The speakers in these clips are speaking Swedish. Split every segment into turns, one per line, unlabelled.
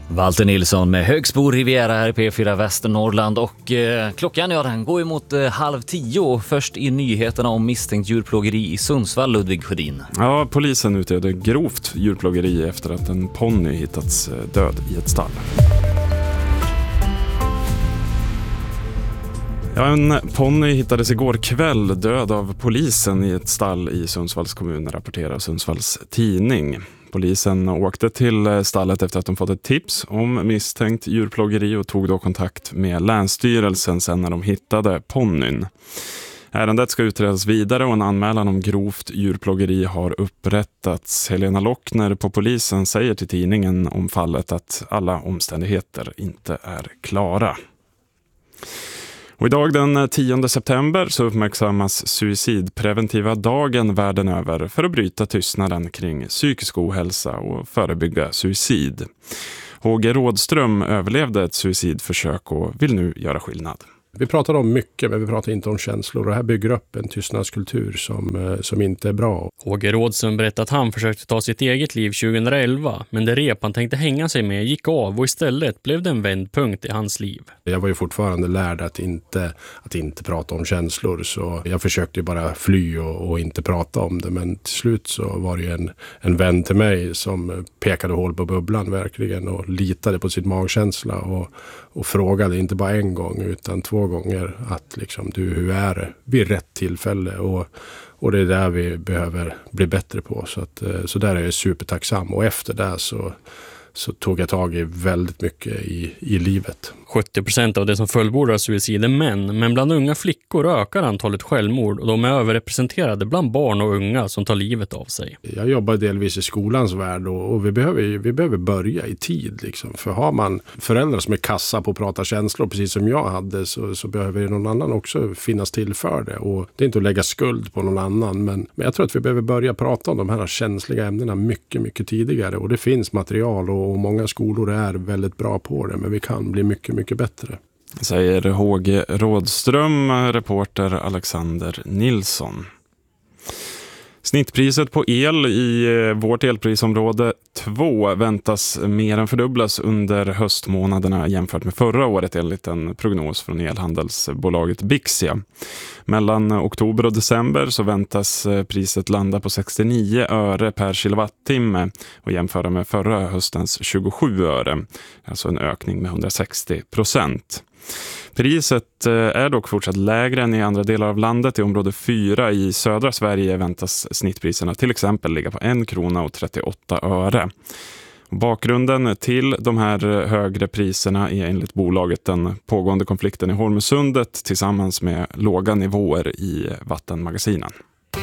Walter Nilsson med Högsbo Riviera här i P4 Västernorrland och klockan den går emot 9:30. Först i nyheterna om misstänkt djurplågeri i Sundsvall, Ludvig Sjödin.
Ja, polisen utreder grovt djurplågeri efter att en ponny hittats död i ett stall. Ja, en ponny hittades igår kväll död av polisen i ett stall i Sundsvalls kommun, rapporterar Sundsvalls tidning. Polisen åkte till stallet efter att de fått ett tips om misstänkt djurplågeri och tog då kontakt med länsstyrelsen sen när de hittade ponnyn. Ärendet ska utredas vidare och en anmälan om grovt djurplågeri har upprättats. Helena Lockner på polisen säger till tidningen om fallet att alla omständigheter inte är klara. Och idag den 10 september så uppmärksammas suicidpreventiva dagen världen över för att bryta tystnaden kring psykisk ohälsa och förebygga suicid. H.G. Rådström överlevde ett suicidförsök och vill nu göra skillnad.
Vi pratar om mycket, men vi pratar inte om känslor. Och det här bygger upp en tystnadskultur som inte är bra.
H.G. Rådström berättade att han försökte ta sitt eget liv 2011. Men det rep han tänkte hänga sig med gick av och istället blev det en vändpunkt i hans liv. Jag
var ju fortfarande lärd att inte prata om känslor. Så jag försökte ju bara fly och inte prata om det. Men till slut så var det ju en vän till mig som pekade hål på bubblan verkligen. Och litade på sitt magkänsla och frågade inte bara en gång utan 2 gånger att liksom, du, hur är det vid rätt tillfälle och det är där vi behöver bli bättre på så där är jag supertacksam och efter det så tog jag tag i väldigt mycket i livet.
70% av det som fullbordar suicid är män, men bland unga flickor ökar antalet självmord och de är överrepresenterade bland barn och unga som tar livet av sig.
Jag jobbar delvis i skolans värld och vi behöver börja i tid. Liksom. För har man föräldrar som är kassa på att prata känslor, precis som jag hade, så behöver någon annan också finnas till för det. Och det är inte att lägga skuld på någon annan, men jag tror att vi behöver börja prata om de här känsliga ämnena mycket, mycket tidigare. Och det finns material och många skolor är väldigt bra på det, men vi kan bli mycket, mycket bättre.
Säger H.G. Rådström, reporter Alexander Nilsson. Snittpriset på el i vårt elprisområde 2 väntas mer än fördubblas under höstmånaderna jämfört med förra året enligt en prognos från elhandelsbolaget Bixia. Mellan oktober och december så väntas priset landa på 69 öre per kilowattimme och jämföra med förra höstens 27 öre, alltså en ökning med 160%. Priset är dock fortsatt lägre än i andra delar av landet. I område 4 i södra Sverige väntas snittpriserna till exempel ligga på 1 krona och 38 öre. Bakgrunden till de här högre priserna är enligt bolaget den pågående konflikten i Holmesundet tillsammans med låga nivåer i vattenmagasinen.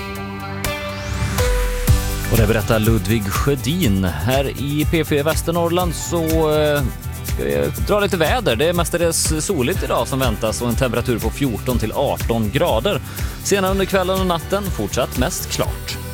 Och det berättar Ludvig Sjödin. Här i P4 Västernorrland så ska vi dra lite väder. Det är mestadels soligt idag som väntas och en temperatur på 14 till 18 grader. Senare under kvällen och natten fortsatt mest klart.